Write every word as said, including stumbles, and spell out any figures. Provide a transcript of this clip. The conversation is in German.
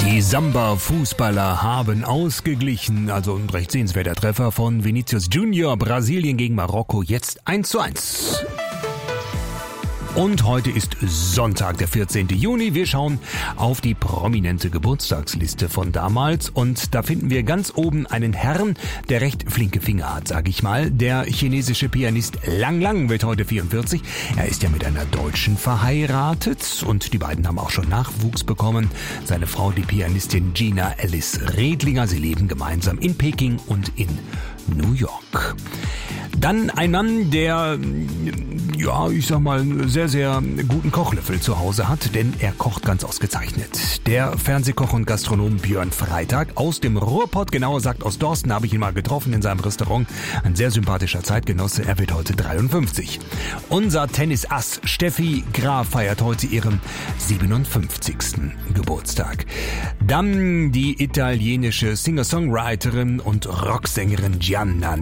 Die Samba-Fußballer haben ausgeglichen, also ein recht sehenswerter Treffer von Vinicius Junior, Brasilien gegen Marokko, jetzt eins zu eins. Und heute ist Sonntag, der vierzehnten Juni. Wir schauen auf die prominente Geburtstagsliste von damals und da finden wir ganz oben einen Herrn, der recht flinke Finger hat, sag ich mal. Der chinesische Pianist Lang Lang wird heute vierundvierzig. Er ist ja mit einer Deutschen verheiratet und die beiden haben auch schon Nachwuchs bekommen. Seine Frau, die Pianistin Gina Alice Redlinger, sie leben gemeinsam in Peking und in New York. Dann ein Mann, der, ja, ich sag mal, sehr, sehr guten Kochlöffel zu Hause hat, denn er kocht ganz ausgezeichnet. Der Fernsehkoch und Gastronom Björn Freitag aus dem Ruhrpott, genauer gesagt aus Dorsten, habe ich ihn mal getroffen in seinem Restaurant. Ein sehr sympathischer Zeitgenosse, er wird heute dreiundfünfzig. Unser Tennisass Steffi Graf feiert heute ihren siebenundfünfzigsten Geburtstag. Dann die italienische Singer-Songwriterin und Rocksängerin Gianna